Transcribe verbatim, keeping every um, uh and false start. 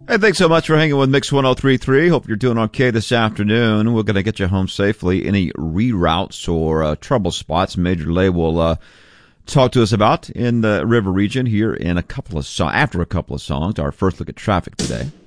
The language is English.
Hey, thanks so much for hanging with Mix ten thirty-three. Hope you're doing okay this afternoon. We're going to get you home safely. Any reroutes or uh, trouble spots, Major Lay will uh, talk to us about in the river region here in a couple of so- after a couple of songs. Our first look at traffic today.